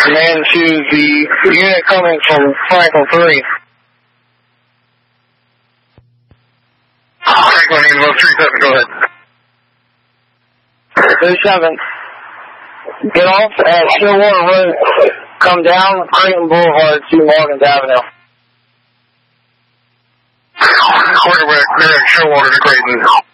Command to the unit coming from Franklin 3. Franklin, Angelo 37, go ahead. 37. Get off at Stillwater Road. Come down Creighton Boulevard to Morgan's Avenue. We're at Stillwater to Creighton.